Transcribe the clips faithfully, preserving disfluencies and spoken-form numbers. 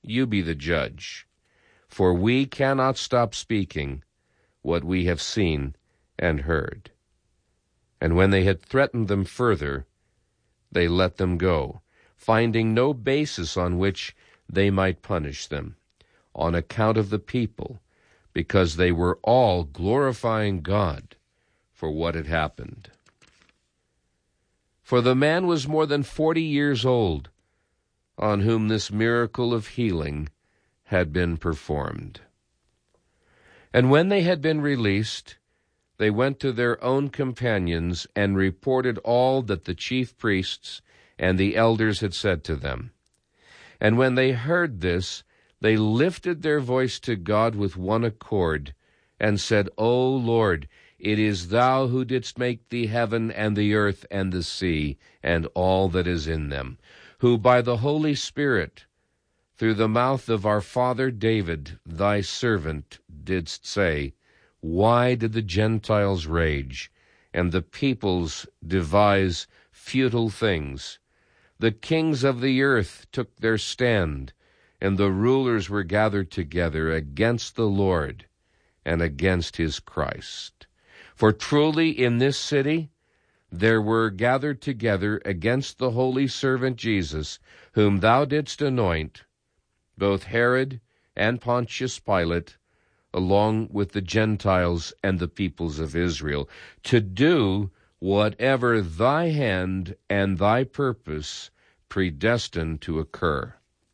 you be the judge, for we cannot stop speaking what we have seen and heard." And when they had threatened them further, they let them go, finding no basis on which they might punish them, on account of the people, because they were all glorifying God for what had happened. For the man was more than forty years old, on whom this miracle of healing had been performed. And when they had been released, they went to their own companions and reported all that the chief priests and the elders had said to them. And when they heard this, they lifted their voice to God with one accord, and said, "O Lord, it is thou who didst make the heaven and the earth and the sea and all that is in them, who by the Holy Spirit, through the mouth of our father David, thy servant, didst say, Why did the Gentiles rage, and the peoples devise futile things? The kings of the earth took their stand, and the rulers were gathered together against the Lord and against his Christ. For truly in this city there were gathered together against the holy servant Jesus, whom thou didst anoint, both Herod and Pontius Pilate, along with the Gentiles and the peoples of Israel, to do whatever thy hand and thy purpose predestined to occur.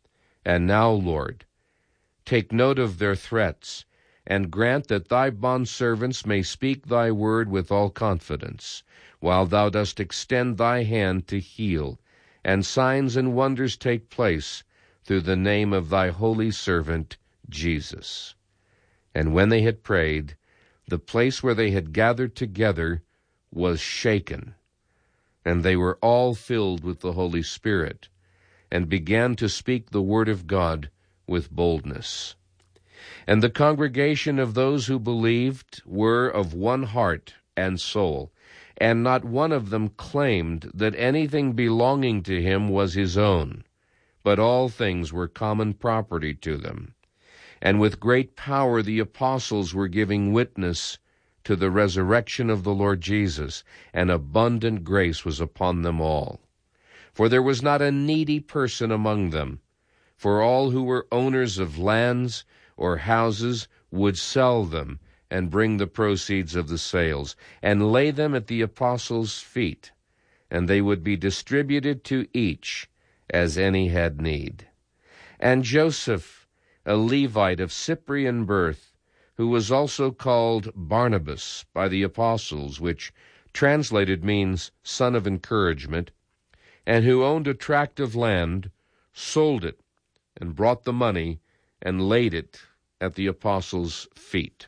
And now, Lord, take note of their threats, and grant that thy bondservants may speak thy word with all confidence, while thou dost extend thy hand to heal, and signs and wonders take place through the name of thy holy servant Jesus." And when they had prayed, the place where they had gathered together was shaken, and they were all filled with the Holy Spirit, and began to speak the word of God with boldness. And the congregation of those who believed were of one heart and soul, and not one of them claimed that anything belonging to him was his own, but all things were common property to them. And with great power the apostles were giving witness to the resurrection of the Lord Jesus, and abundant grace was upon them all. For there was not a needy person among them, for all who were owners of lands or houses would sell them and bring the proceeds of the sales, and lay them at the apostles' feet, and they would be distributed to each as any had need. And Joseph, a Levite of Cyprian birth, who was also called Barnabas by the apostles, which translated means son of encouragement, and who owned a tract of land, sold it, and brought the money, and laid it at the apostles' feet.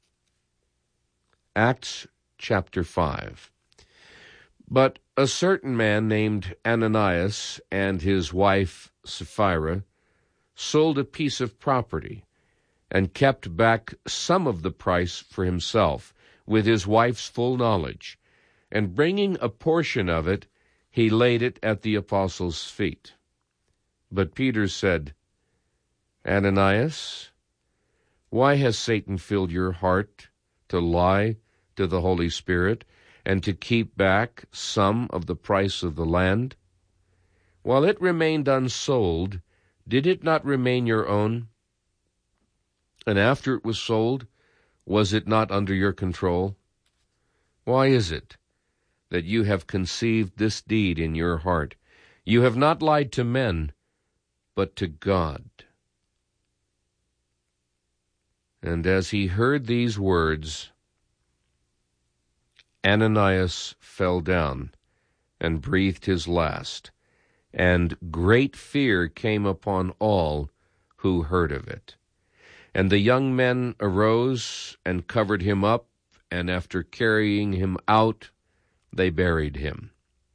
Acts chapter five. But a certain man named Ananias and his wife Sapphira sold a piece of property, and kept back some of the price for himself, with his wife's full knowledge, and bringing a portion of it, he laid it at the apostles' feet. But Peter said, "Ananias, why has Satan filled your heart to lie to the Holy Spirit, and to keep back some of the price of the land? While it remained unsold, did it not remain your own? And after it was sold, was it not under your control? Why is it that you have conceived this deed in your heart? You have not lied to men, but to God." And as he heard these words, Ananias fell down and breathed his last, and great fear came upon all who heard of it. And the young men arose and covered him up, and after carrying him out, they buried him.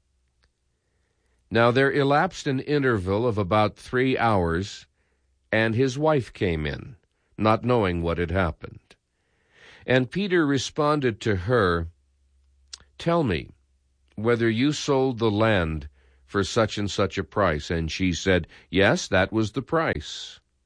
Now there elapsed an interval of about three hours, and his wife came in, not knowing what had happened. And Peter responded to her, "Tell me whether you sold the land for such and such a price." And she said, "Yes, that was the price."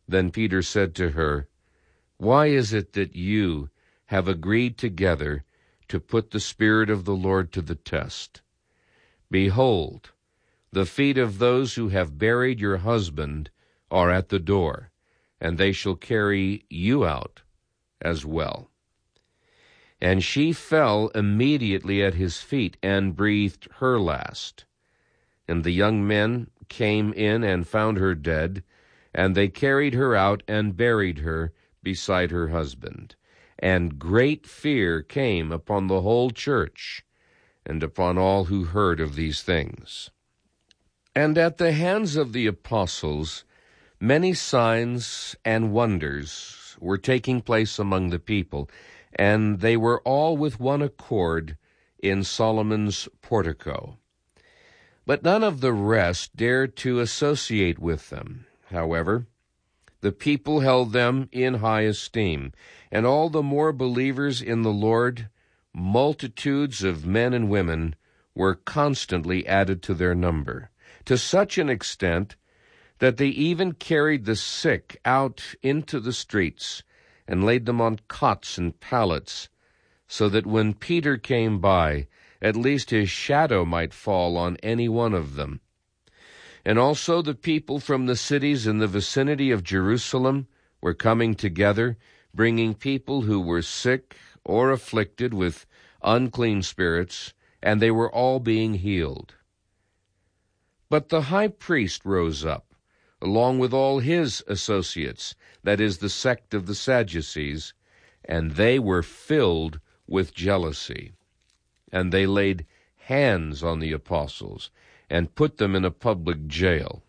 Then Peter said to her, "Why is it that you have agreed together to put the Spirit of the Lord to the test? Behold, the feet of those who have buried your husband are at the door, and they shall carry you out as well." And she fell immediately at his feet and breathed her last. And the young men came in and found her dead, and they carried her out and buried her beside her husband. And great fear came upon the whole church and upon all who heard of these things. And at the hands of the apostles many signs and wonders were taking place among the people, and they were all with one accord in Solomon's portico. But none of the rest dared to associate with them. However, the people held them in high esteem, and all the more believers in the Lord, multitudes of men and women, were constantly added to their number, to such an extent that they even carried the sick out into the streets and laid them on cots and pallets, so that when Peter came by, at least his shadow might fall on any one of them. And also the people from the cities in the vicinity of Jerusalem were coming together, bringing people who were sick or afflicted with unclean spirits, and they were all being healed. But the high priest rose up, along with all his associates, that is, the sect of the Sadducees, and they were filled with jealousy. And they laid hands on the apostles and put them in a public jail.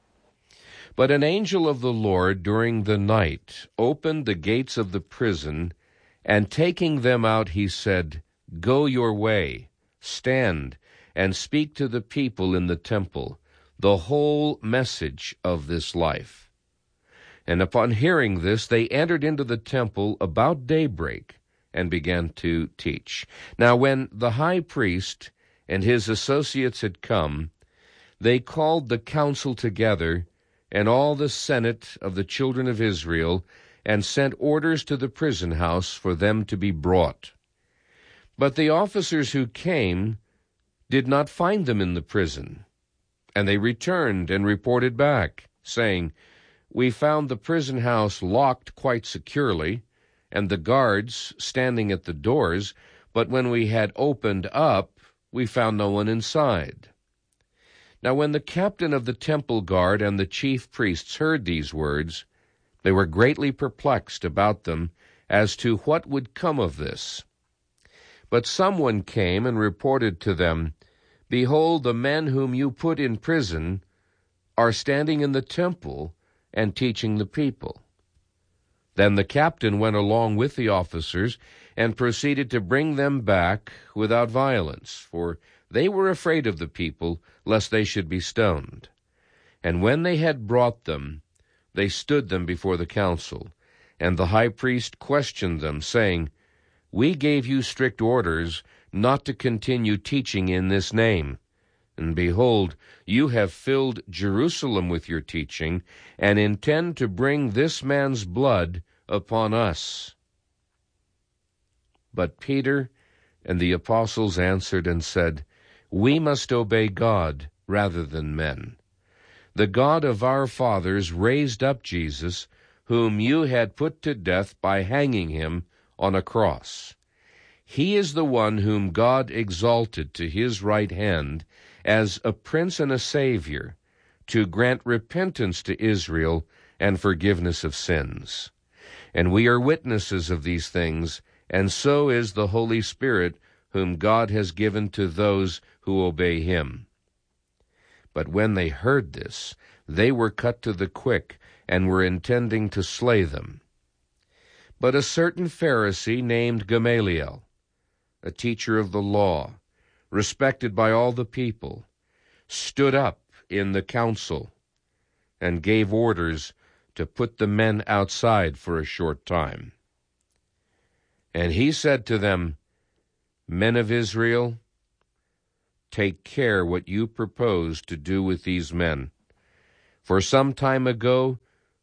But an angel of the Lord during the night opened the gates of the prison, and taking them out, he said, "Go your way, stand, and speak to the people in the temple the whole message of this life." And upon hearing this, they entered into the temple about daybreak and began to teach. Now when the high priest and his associates had come, they called the council together and all the senate of the children of Israel, and sent orders to the prison house for them to be brought. But the officers who came did not find them in the prison, and they returned and reported back, saying, "We found the prison house locked quite securely, and the guards standing at the doors, but when we had opened up, we found no one inside." Now when the captain of the temple guard and the chief priests heard these words, they were greatly perplexed about them as to what would come of this. But someone came and reported to them, "Behold, the men whom you put in prison are standing in the temple and teaching the people." Then the captain went along with the officers and proceeded to bring them back without violence, for they were afraid of the people, lest they should be stoned. And when they had brought them, they stood them before the council. And the high priest questioned them, saying, "We gave you strict orders not to continue teaching in this name. And behold, you have filled Jerusalem with your teaching, and intend to bring this man's blood upon us." But Peter and the apostles answered and said, "We must obey God rather than men. The God of our fathers raised up Jesus, whom you had put to death by hanging him on a cross. He is the one whom God exalted to his right hand as a prince and a savior, to grant repentance to Israel and forgiveness of sins. And we are witnesses of these things, and so is the Holy Spirit, whom God has given to those who obey him." But when they heard this, they were cut to the quick, and were intending to slay them. But a certain Pharisee named Gamaliel, a teacher of the law, respected by all the people, stood up in the council and gave orders to put the men outside for a short time. And he said to them, "Men of Israel, take care what you propose to do with these men. For some time ago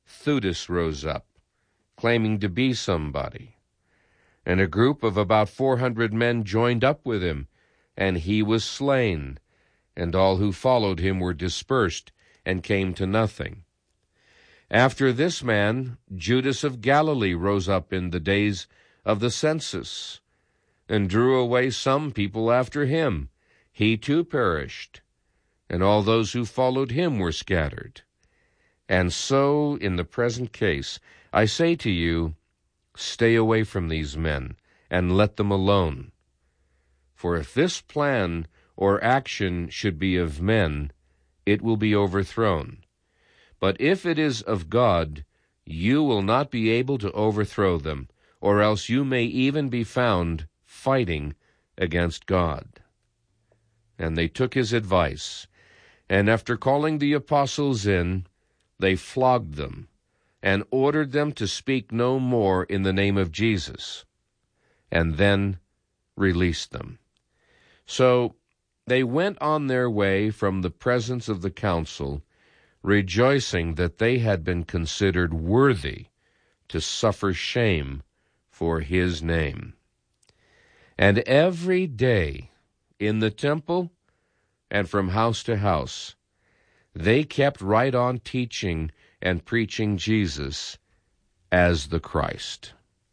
Theudas rose up, claiming to be somebody. And a group of about four hundred men joined up with him, and he was slain, and all who followed him were dispersed and came to nothing. After this man, Judas of Galilee rose up in the days of the census, and drew away some people after him. He too perished, and all those who followed him were scattered. And so, in the present case, I say to you, stay away from these men, and let them alone. For if this plan or action should be of men, it will be overthrown. But if it is of God, you will not be able to overthrow them, or else you may even be found fighting against God. And they took his advice, and after calling the apostles in, they flogged them, and ordered them to speak no more in the name of Jesus, and then released them. So they went on their way from the presence of the council, rejoicing that they had been considered worthy to suffer shame for his name. And every day in the temple and from house to house, they kept right on teaching and preaching Jesus as the Christ.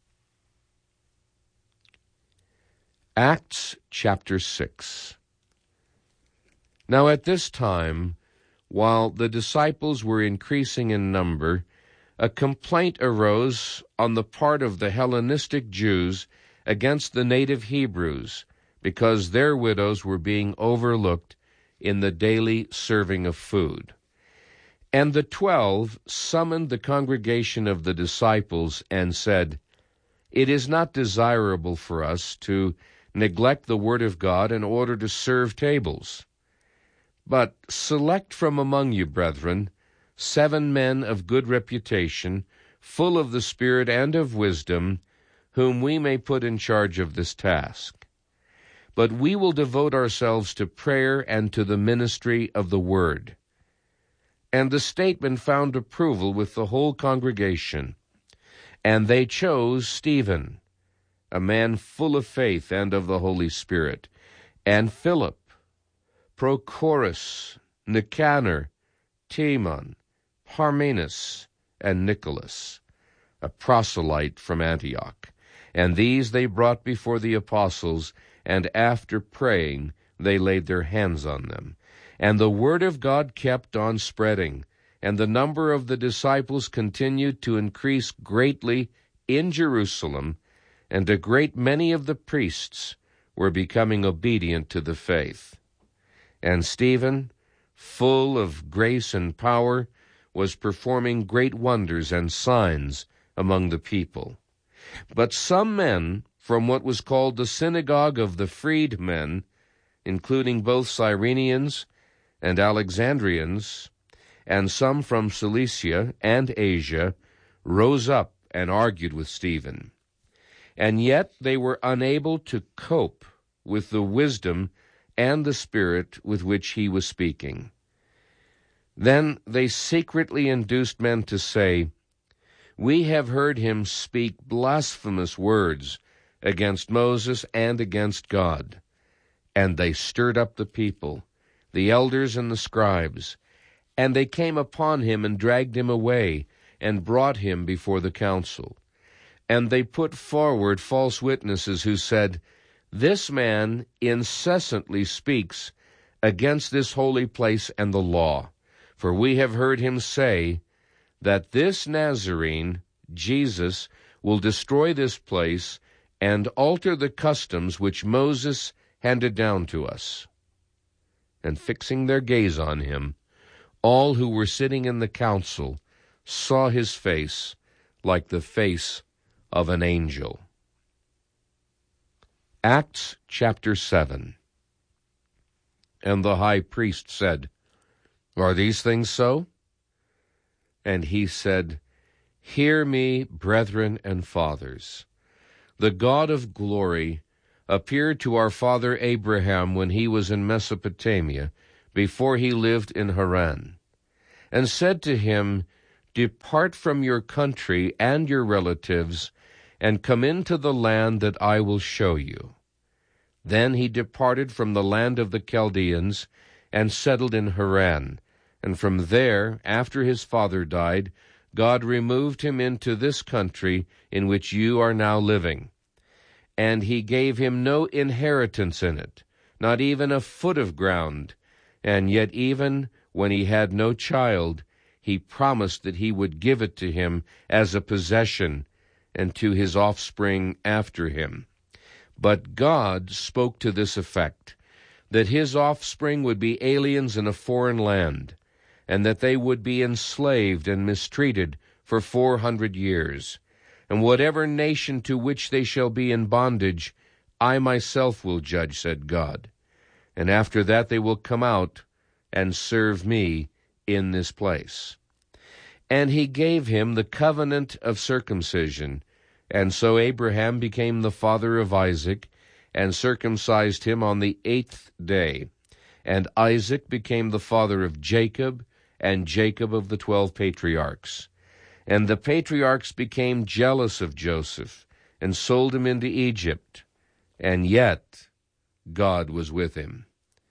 Acts chapter six. Now at this time, while the disciples were increasing in number, a complaint arose on the part of the Hellenistic Jews against the native Hebrews, because their widows were being overlooked in the daily serving of food. And the twelve summoned the congregation of the disciples and said, "It is not desirable for us to neglect the word of God in order to serve tables. But select from among you, brethren, seven men of good reputation, full of the Spirit and of wisdom, whom we may put in charge of this task. But we will devote ourselves to prayer and to the ministry of the word." And the statement found approval with the whole congregation. And they chose Stephen, a man full of faith and of the Holy Spirit, and Philip, Prochorus, Nicanor, Timon, Parmenas, and Nicholas, a proselyte from Antioch. And these they brought before the apostles, and after praying they laid their hands on them. And the word of God kept on spreading, and the number of the disciples continued to increase greatly in Jerusalem, and a great many of the priests were becoming obedient to the faith. And Stephen, full of grace and power, was performing great wonders and signs among the people. But some men from what was called the synagogue of the freedmen, including both Cyrenians and Alexandrians, and some from Cilicia and Asia, rose up and argued with Stephen. And yet they were unable to cope with the wisdom and the spirit with which he was speaking. Then they secretly induced men to say, "We have heard him speak blasphemous words against Moses and against God." And they stirred up the people, the elders and the scribes, and they came upon him and dragged him away and brought him before the council. And they put forward false witnesses who said, "This man incessantly speaks against this holy place and the law. For we have heard him say that this Nazarene, Jesus, will destroy this place and alter the customs which Moses handed down to us." And fixing their gaze on him, all who were sitting in the council saw his face like the face of an angel. Acts chapter seven. And the high priest said, "Are these things so?" And he said, "Hear me, brethren and fathers. The God of glory appeared to our father Abraham when he was in Mesopotamia, before he lived in Haran, and said to him, Depart from your country and your relatives, and come into the land that I will show you." Then he departed from the land of the Chaldeans, and settled in Haran. And from there, after his father died, God removed him into this country in which you are now living. And he gave him no inheritance in it, not even a foot of ground. And yet even when he had no child, he promised that he would give it to him as a possession, and to his offspring after him. But God spoke to this effect, that his offspring would be aliens in a foreign land, and that they would be enslaved and mistreated for four hundred years. And whatever nation to which they shall be in bondage, I myself will judge, said God. And after that they will come out and serve me in this place. And he gave him the covenant of circumcision. And so Abraham became the father of Isaac, and circumcised him on the eighth day. And Isaac became the father of Jacob, and Jacob of the twelve patriarchs. And the patriarchs became jealous of Joseph, and sold him into Egypt. And yet God was with him,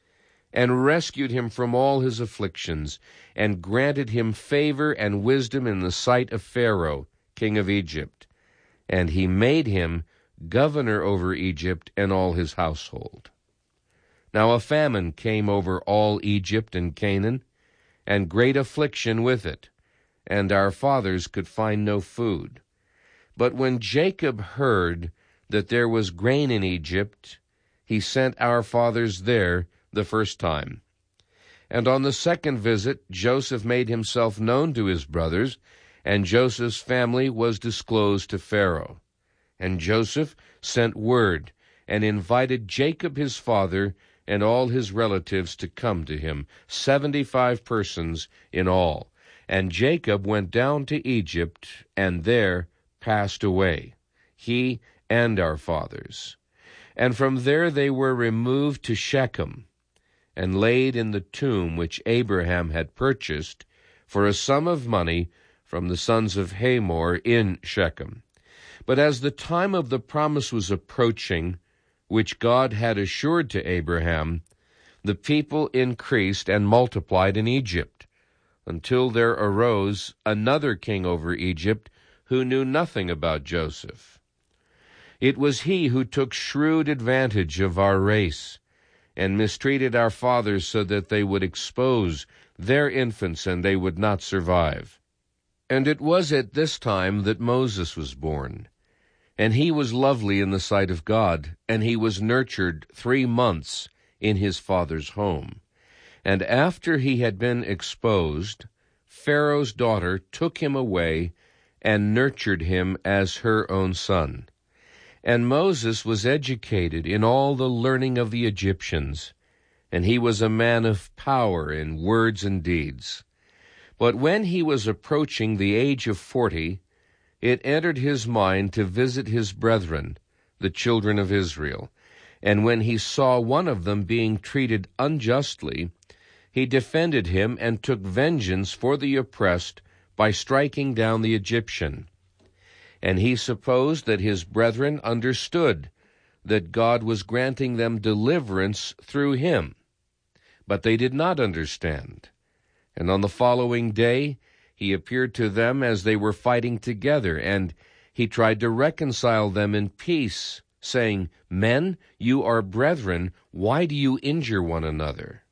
and rescued him from all his afflictions, and granted him favor and wisdom in the sight of Pharaoh, king of Egypt. And he made him governor over Egypt and all his household. Now a famine came over all Egypt and Canaan, and great affliction with it, and our fathers could find no food. But when Jacob heard that there was grain in Egypt, he sent our fathers there the first time. And on the second visit, Joseph made himself known to his brothers, and Joseph's family was disclosed to Pharaoh. And Joseph sent word, and invited Jacob his father and all his relatives to come to him, seventy-five persons in all. And Jacob went down to Egypt, and there passed away, he and our fathers. And from there they were removed to Shechem, and laid in the tomb which Abraham had purchased for a sum of money from the sons of Hamor in Shechem. But as the time of the promise was approaching, which God had assured to Abraham, the people increased and multiplied in Egypt, until there arose another king over Egypt who knew nothing about Joseph. It was he who took shrewd advantage of our race, and mistreated our fathers so that they would expose their infants and they would not survive. And it was at this time that Moses was born. And he was lovely in the sight of God, and he was nurtured three months in his father's home. And after he had been exposed, Pharaoh's daughter took him away and nurtured him as her own son. And Moses was educated in all the learning of the Egyptians, and he was a man of power in words and deeds. But when he was approaching the age of forty, it entered his mind to visit his brethren, the children of Israel. And when he saw one of them being treated unjustly, he defended him and took vengeance for the oppressed by striking down the Egyptian. And he supposed that his brethren understood that God was granting them deliverance through him. But they did not understand. And on the following day he appeared to them as they were fighting together, and he tried to reconcile them in peace, saying, "Men, you are brethren, why do you injure one another?"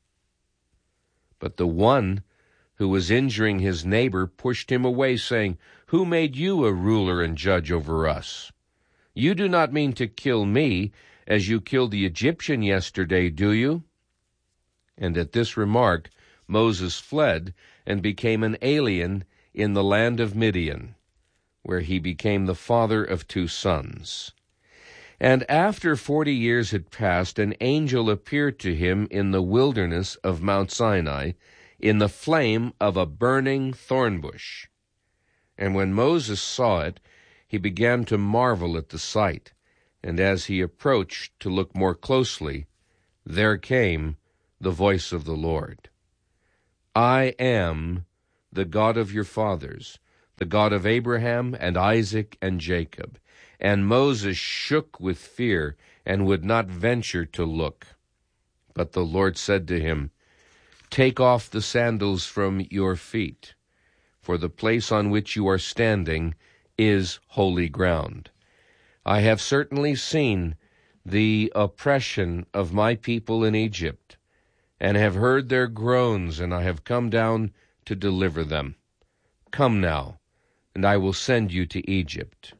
But the one who was injuring his neighbor pushed him away, saying, "Who made you a ruler and judge over us? You do not mean to kill me, as you killed the Egyptian yesterday, do you?" And at this remark Moses fled and became an alien in the land of Midian, where he became the father of two sons. And after forty years had passed, an angel appeared to him in the wilderness of Mount Sinai, in the flame of a burning thorn bush. And when Moses saw it, he began to marvel at the sight. And as he approached to look more closely, there came the voice of the Lord. "I am the God of your fathers, the God of Abraham and Isaac and Jacob. And Moses shook with fear and would not venture to look. But the Lord said to him, Take off the sandals from your feet, for the place on which you are standing is holy ground. I have certainly seen the oppression of my people in Egypt, and have heard their groans, and I have come down to deliver them. Come now, and I will send you to Egypt.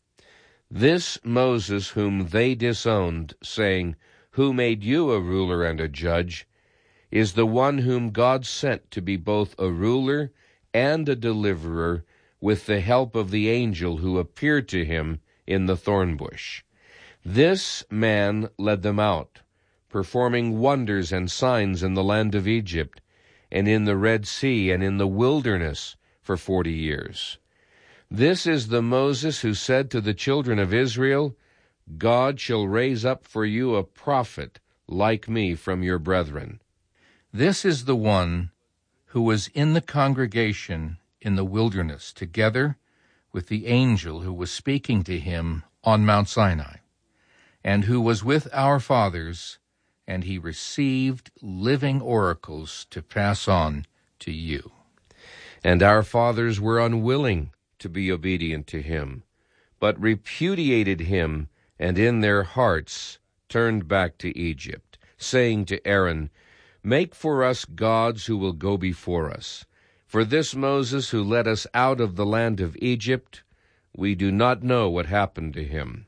This Moses whom they disowned, saying, Who made you a ruler and a judge, is the one whom God sent to be both a ruler and a deliverer, with the help of the angel who appeared to him in the thorn bush. This man led them out, performing wonders and signs in the land of Egypt, and in the Red Sea, and in the wilderness for forty years. This is the Moses who said to the children of Israel, God shall raise up for you a prophet like me from your brethren. This is the one who was in the congregation in the wilderness, together with the angel who was speaking to him on Mount Sinai, and who was with our fathers, and he received living oracles to pass on to you. And our fathers were unwilling to be obedient to him, but repudiated him, and in their hearts turned back to Egypt, saying to Aaron, Make for us gods who will go before us. For this Moses who led us out of the land of Egypt, we do not know what happened to him.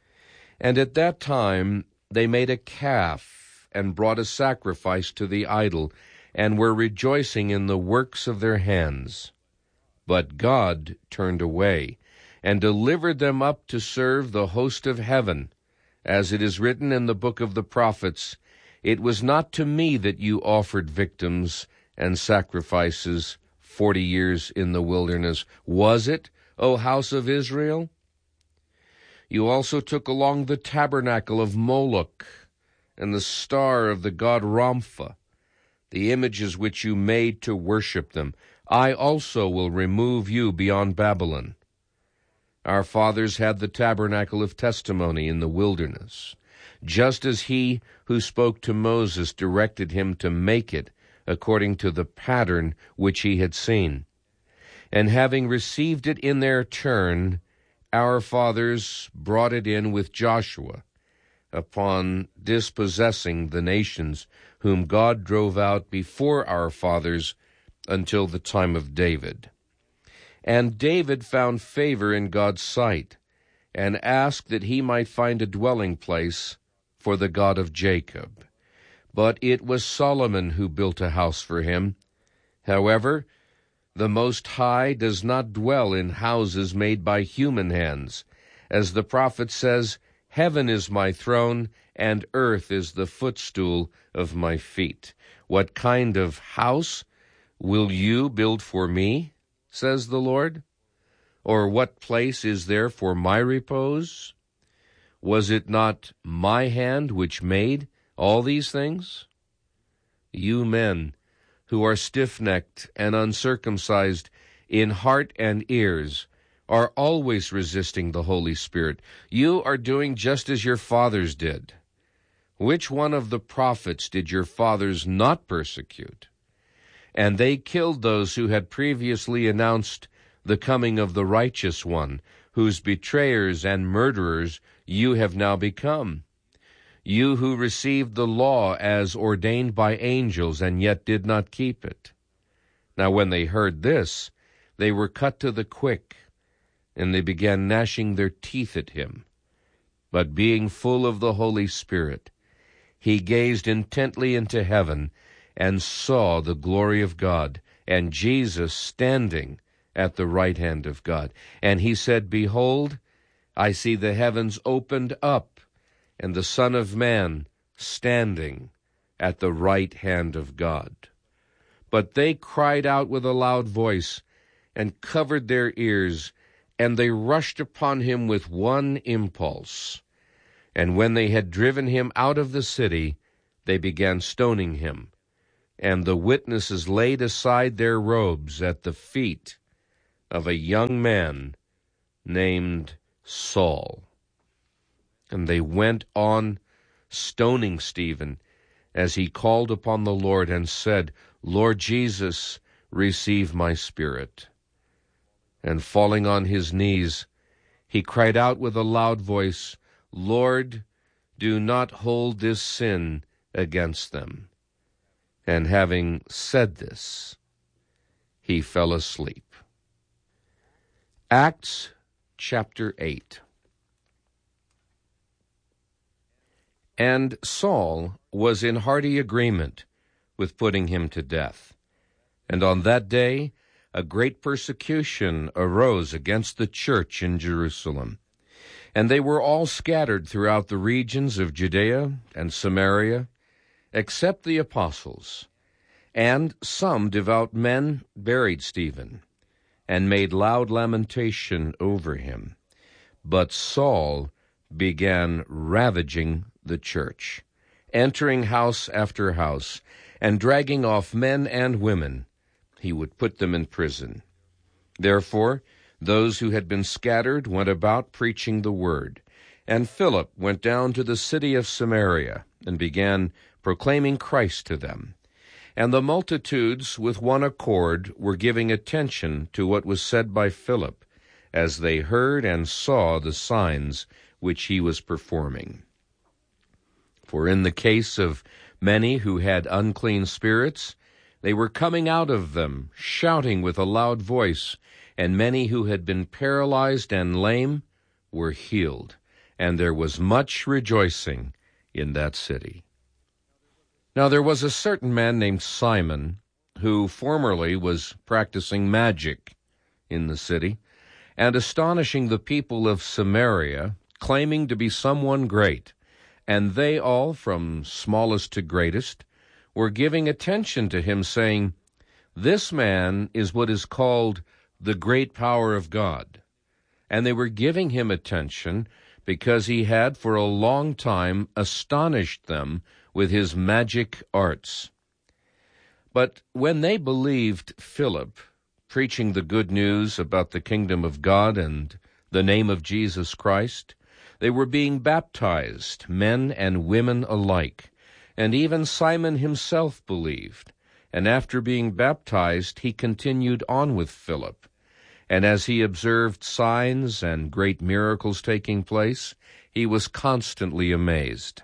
And at that time they made a calf, and brought a sacrifice to the idol, and were rejoicing in the works of their hands. But God turned away, and delivered them up to serve the host of heaven. As it is written in the book of the prophets, It was not to me that you offered victims and sacrifices forty years in the wilderness, was it, O house of Israel? You also took along the tabernacle of Moloch, and the star of the god Rampha, the images which you made to worship them. I also will remove you beyond Babylon. Our fathers had the tabernacle of testimony in the wilderness, just as he who spoke to Moses directed him to make it according to the pattern which he had seen. And having received it in their turn, our fathers brought it in with Joshua, upon dispossessing the nations whom God drove out before our fathers until the time of David. And David found favor in God's sight, and asked that he might find a dwelling place for the God of Jacob. But it was Solomon who built a house for him. However, the Most High does not dwell in houses made by human hands. As the prophet says, Heaven is my throne, and earth is the footstool of my feet. What kind of house will you build for me, says the Lord? Or what place is there for my repose? Was it not my hand which made all these things? You men who are stiff-necked and uncircumcised in heart and ears are always resisting the Holy Spirit. You are doing just as your fathers did. Which one of the prophets did your fathers not persecute? And they killed those who had previously announced the coming of the righteous one, whose betrayers and murderers you have now become. You who received the law as ordained by angels and yet did not keep it. Now when they heard this, they were cut to the quick, and they began gnashing their teeth at him. But being full of the Holy Spirit, he gazed intently into heaven and saw the glory of God, and Jesus standing at the right hand of God. And he said, Behold, I see the heavens opened up, and the Son of Man standing at the right hand of God. But they cried out with a loud voice, and covered their ears, and they rushed upon him with one impulse. And when they had driven him out of the city, they began stoning him. And the witnesses laid aside their robes at the feet of a young man named Saul. And they went on stoning Stephen as he called upon the Lord and said, Lord Jesus, receive my spirit. And falling on his knees, he cried out with a loud voice, Lord, do not hold this sin against them. And having said this, he fell asleep. Acts chapter eight. And Saul was in hearty agreement with putting him to death. And on that day a great persecution arose against the church in Jerusalem. And they were all scattered throughout the regions of Judea and Samaria, except the apostles. And some devout men buried Stephen, and made loud lamentation over him. But Saul began ravaging the church, entering house after house, and dragging off men and women. He would put them in prison. Therefore, those who had been scattered went about preaching the word. And Philip went down to the city of Samaria, and began proclaiming Christ to them. And the multitudes with one accord were giving attention to what was said by Philip, as they heard and saw the signs which he was performing. For in the case of many who had unclean spirits, they were coming out of them, shouting with a loud voice, and many who had been paralyzed and lame were healed, and there was much rejoicing in that city. Now there was a certain man named Simon, who formerly was practicing magic in the city, and astonishing the people of Samaria, claiming to be someone great. And they all, from smallest to greatest, were giving attention to him, saying, This man is what is called the great power of God. And they were giving him attention because he had for a long time astonished them with his magic arts. But when they believed Philip, preaching the good news about the kingdom of God and the name of Jesus Christ, they were being baptized, men and women alike. And even Simon himself believed. And after being baptized, he continued on with Philip. And as he observed signs and great miracles taking place, he was constantly amazed.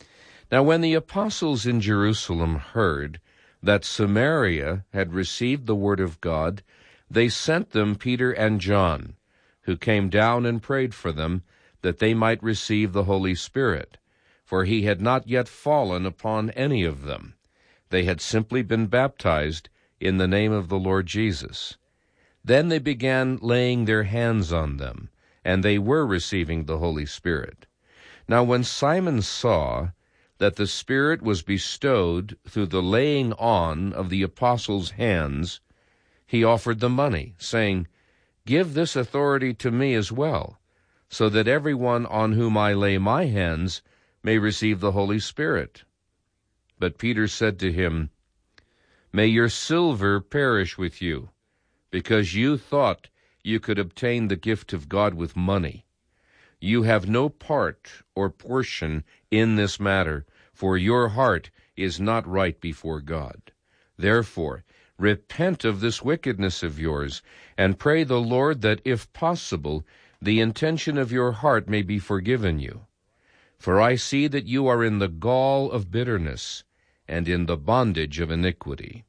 Now when the apostles in Jerusalem heard that Samaria had received the word of God, they sent them Peter and John, who came down and prayed for them, that they might receive the Holy Spirit, for he had not yet fallen upon any of them. They had simply been baptized in the name of the Lord Jesus. Then they began laying their hands on them, and they were receiving the Holy Spirit. Now when Simon saw that the Spirit was bestowed through the laying on of the apostles' hands, he offered them money, saying, Give this authority to me as well, so that everyone on whom I lay my hands may receive the Holy Spirit. But Peter said to him, May your silver perish with you, because you thought you could obtain the gift of God with money. You have no part or portion in this matter, for your heart is not right before God. Therefore, repent of this wickedness of yours, and pray the Lord that, if possible, the intention of your heart may be forgiven you. For I see that you are in the gall of bitterness, and in the bondage of iniquity.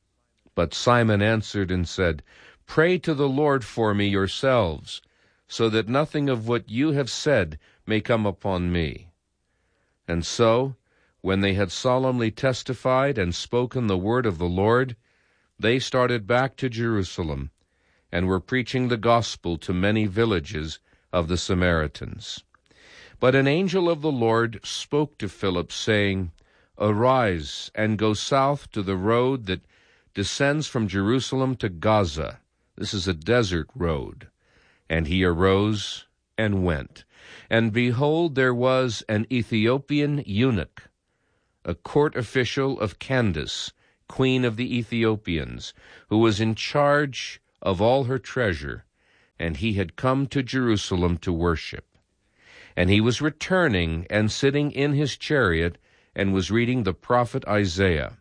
But Simon answered and said, Pray to the Lord for me yourselves, so that nothing of what you have said may come upon me. And so, when they had solemnly testified and spoken the word of the Lord, they started back to Jerusalem, and were preaching the gospel to many villages of the Samaritans. But an angel of the Lord spoke to Philip, saying, Arise, and go south to the road that descends from Jerusalem to Gaza. This is a desert road. And he arose and went. And behold, there was an Ethiopian eunuch, a court official of Candace, queen of the Ethiopians, who was in charge of all her treasure, and he had come to Jerusalem to worship. And he was returning and sitting in his chariot, and was reading the prophet Isaiah.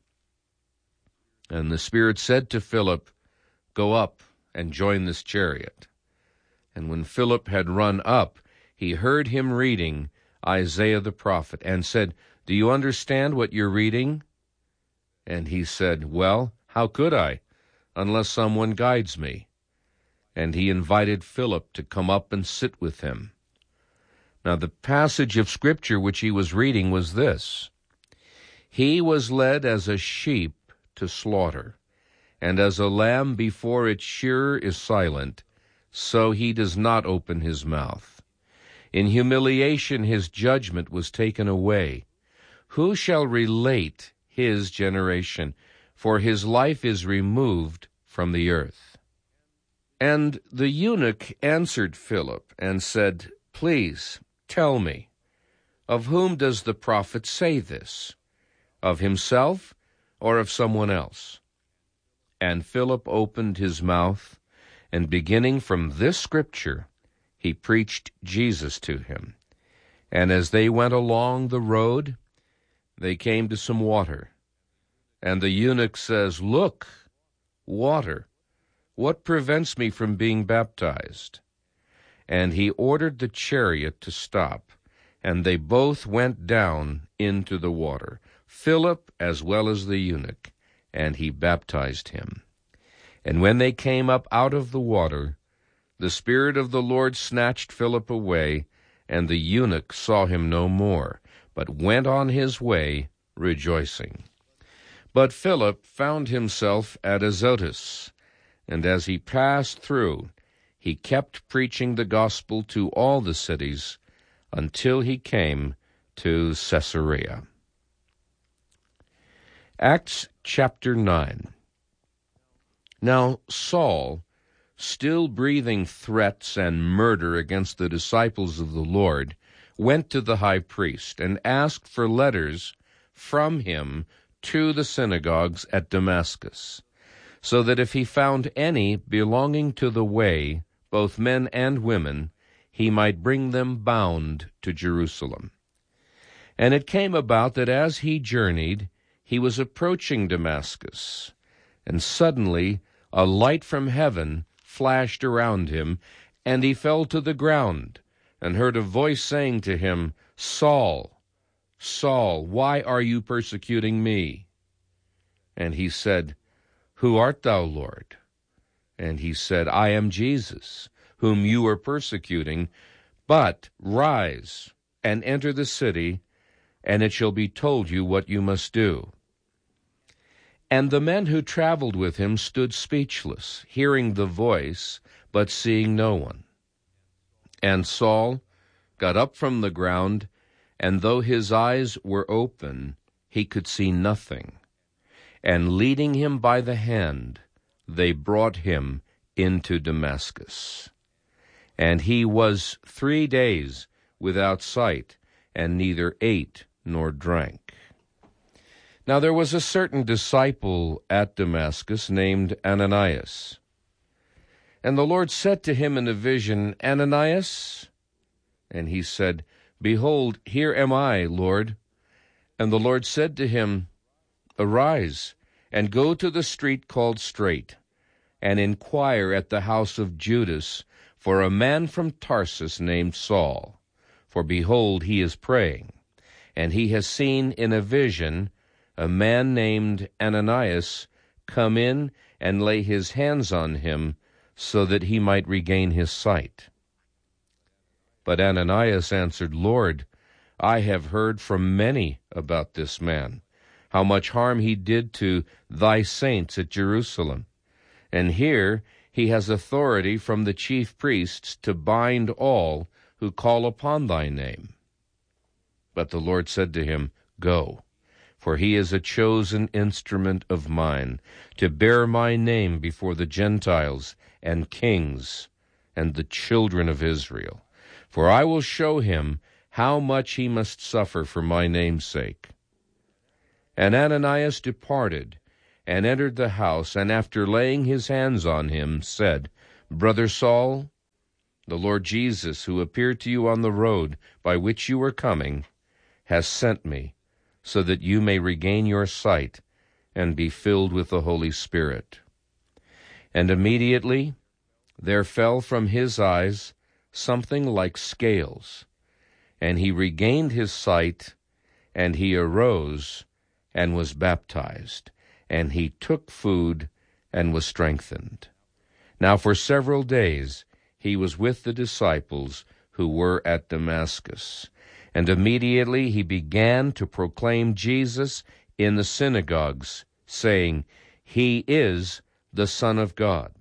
And the Spirit said to Philip, "Go up and join this chariot." And when Philip had run up, he heard him reading Isaiah the prophet, and said, "Do you understand what you're reading?" And he said, "Well, how could I, unless someone guides me?" And he invited Philip to come up and sit with him. Now the passage of Scripture which he was reading was this: "He was led as a sheep to slaughter, and as a lamb before its shearer is silent, so he does not open his mouth. In humiliation his judgment was taken away. Who shall relate his generation? For his life is removed from the earth." And the eunuch answered Philip and said, "Please tell me, of whom does the prophet say this? Of himself or of someone else?" And Philip opened his mouth, and beginning from this scripture, he preached Jesus to him. And as they went along the road, they came to some water. And the eunuch says, "Look, water. What prevents me from being baptized?" And he ordered the chariot to stop, and they both went down into the water, Philip as well as the eunuch, and he baptized him. And when they came up out of the water, the Spirit of the Lord snatched Philip away, and the eunuch saw him no more, but went on his way rejoicing. But Philip found himself at Azotus, and as he passed through, he kept preaching the gospel to all the cities until he came to Caesarea. Acts chapter nine. Now Saul, still breathing threats and murder against the disciples of the Lord, went to the high priest and asked for letters from him to the synagogues at Damascus, so that if he found any belonging to the way, both men and women, he might bring them bound to Jerusalem. And it came about that as he journeyed, he was approaching Damascus, and suddenly a light from heaven flashed around him, and he fell to the ground, and heard a voice saying to him, "Saul, Saul, why are you persecuting me?" And he said, "Who art thou, Lord?" And he said, "I am Jesus, whom you are persecuting. But rise and enter the city, and it shall be told you what you must do." And the men who traveled with him stood speechless, hearing the voice, but seeing no one. And Saul got up from the ground, and though his eyes were open, he could see nothing. And leading him by the hand, they brought him into Damascus. And he was three days without sight, and neither ate nor drank. Now there was a certain disciple at Damascus named Ananias. And the Lord said to him in a vision, "Ananias?" And he said, "Behold, here am I, Lord." And the Lord said to him, "Arise, and go to the street called Straight, and inquire at the house of Judas for a man from Tarsus named Saul. For behold, he is praying, and he has seen in a vision a man named Ananias come in and lay his hands on him, so that he might regain his sight." But Ananias answered, "Lord, I have heard from many about this man, how much harm he did to thy saints at Jerusalem. And here he has authority from the chief priests to bind all who call upon thy name." But the Lord said to him, "Go, for he is a chosen instrument of mine, to bear my name before the Gentiles and kings and the children of Israel. For I will show him how much he must suffer for my name's sake." And Ananias departed, and entered the house, and after laying his hands on him, said, Brother Saul, the Lord Jesus, who appeared to you on the road by which you were coming, has sent me, so that you may regain your sight and be filled with the Holy Spirit. And immediately there fell from his eyes something like scales, and he regained his sight, and he arose and was baptized, and he took food and was strengthened. Now for several days he was with the disciples who were at Damascus, and immediately he began to proclaim Jesus in the synagogues, saying, He is the Son of God.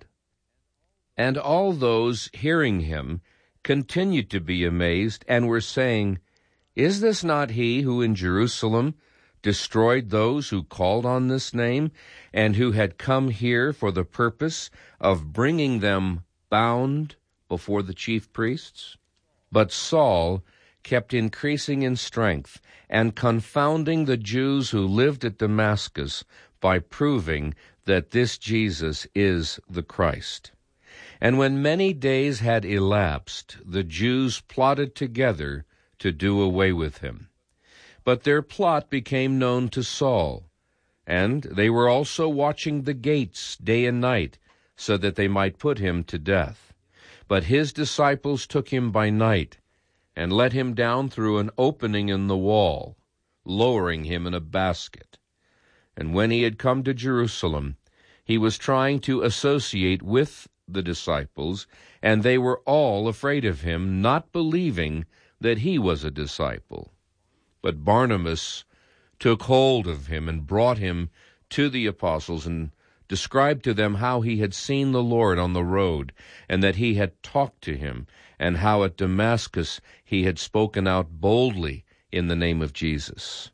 And all those hearing him continued to be amazed, and were saying, Is this not he who in Jerusalem destroyed those who called on this name, and who had come here for the purpose of bringing them bound before the chief priests? But Saul kept increasing in strength, and confounding the Jews who lived at Damascus by proving that this Jesus is the Christ. And when many days had elapsed, the Jews plotted together to do away with him. But their plot became known to Saul, and they were also watching the gates day and night, so that they might put him to death. But his disciples took him by night, and let him down through an opening in the wall, lowering him in a basket. And when he had come to Jerusalem, he was trying to associate with the disciples, and they were all afraid of him, not believing that he was a disciple. But Barnabas took hold of him and brought him to the apostles, and described to them how he had seen the Lord on the road, and that he had talked to him, and how at Damascus he had spoken out boldly in the name of Jesus.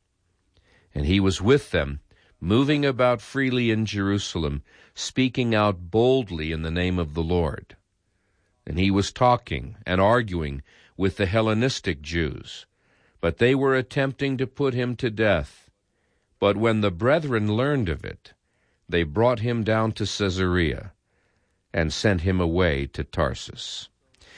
And he was with them, moving about freely in Jerusalem, speaking out boldly in the name of the Lord. And he was talking and arguing with the Hellenistic Jews, but they were attempting to put him to death. But when the brethren learned of it, they brought him down to Caesarea and sent him away to Tarsus.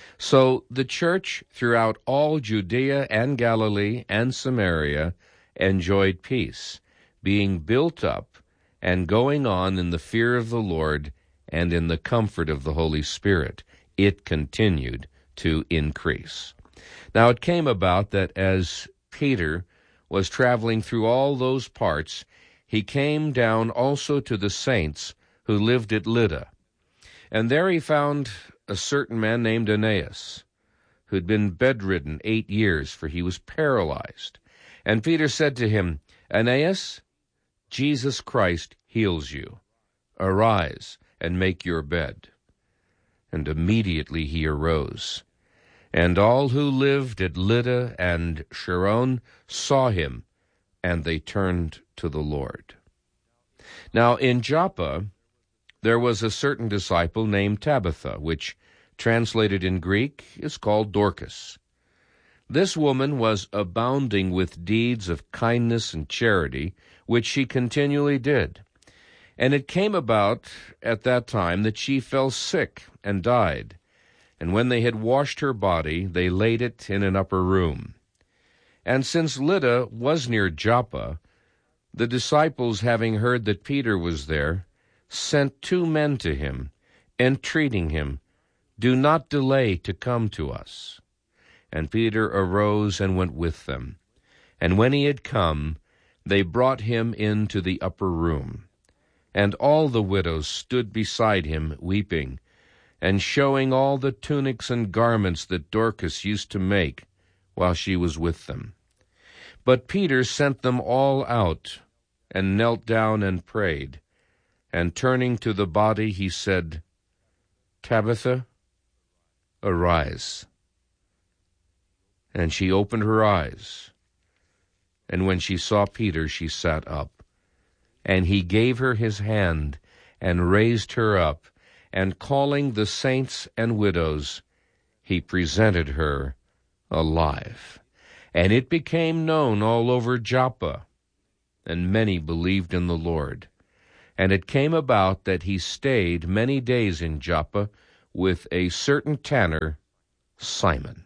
So the church throughout all Judea and Galilee and Samaria enjoyed peace, being built up and going on in the fear of the Lord and in the comfort of the Holy Spirit. It continued to increase. Now it came about that as Peter was traveling through all those parts, he came down also to the saints who lived at Lydda. And there he found a certain man named Aeneas, who had been bedridden eight years, for he was paralyzed. And Peter said to him, Aeneas, Jesus Christ heals you. Arise and make your bed. And immediately he arose. And all who lived at Lydda and Sharon saw him, and they turned to the Lord. Now in Joppa there was a certain disciple named Tabitha, which translated in Greek is called Dorcas. This woman was abounding with deeds of kindness and charity, which she continually did. And it came about at that time that she fell sick and died. And when they had washed her body, they laid it in an upper room. And since Lydda was near Joppa, the disciples, having heard that Peter was there, sent two men to him, entreating him, Do not delay to come to us. And Peter arose and went with them. And when he had come, they brought him into the upper room. And all the widows stood beside him, weeping, and showing all the tunics and garments that Dorcas used to make while she was with them. But Peter sent them all out, and knelt down and prayed. And turning to the body, he said, Tabitha, arise. And she opened her eyes. And when she saw Peter, she sat up. And he gave her his hand, and raised her up, and calling the saints and widows, he presented her alive. And it became known all over Joppa, and many believed in the Lord. And it came about that he stayed many days in Joppa with a certain tanner, Simon.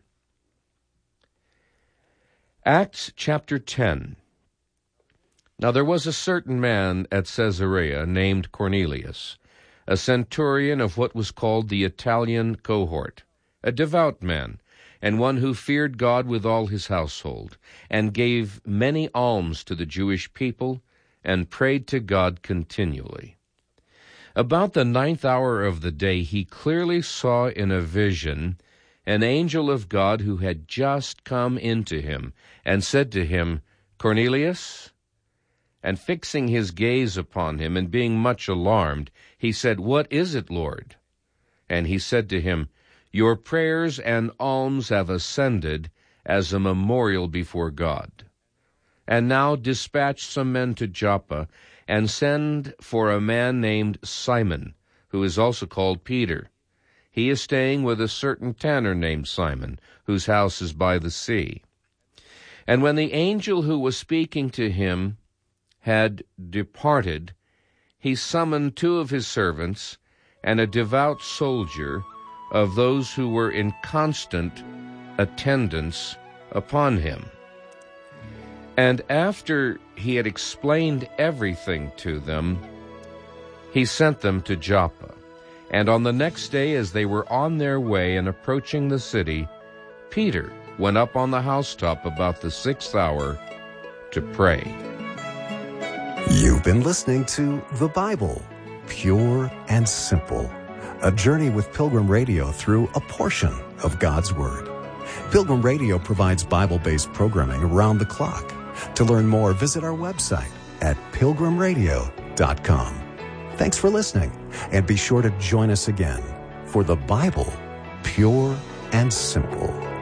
Acts chapter ten. Now there was a certain man at Caesarea named Cornelius, a centurion of what was called the Italian cohort, a devout man, and one who feared God with all his household, and gave many alms to the Jewish people, and prayed to God continually. About the ninth hour of the day he clearly saw in a vision an angel of God who had just come into him, and said to him, Cornelius? And fixing his gaze upon him, and being much alarmed, he said, What is it, Lord? And he said to him, Your prayers and alms have ascended as a memorial before God. And now dispatch some men to Joppa, and send for a man named Simon, who is also called Peter. He is staying with a certain tanner named Simon, whose house is by the sea. And when the angel who was speaking to him had departed, he summoned two of his servants and a devout soldier of those who were in constant attendance upon him. And after he had explained everything to them, he sent them to Joppa. And on the next day, as they were on their way and approaching the city, Peter went up on the housetop about the sixth hour to pray. You've been listening to The Bible, Pure and Simple, a journey with Pilgrim Radio through a portion of God's Word. Pilgrim Radio provides Bible-based programming around the clock. To learn more, visit our website at pilgrim radio dot com. Thanks for listening, and be sure to join us again for The Bible, Pure and Simple.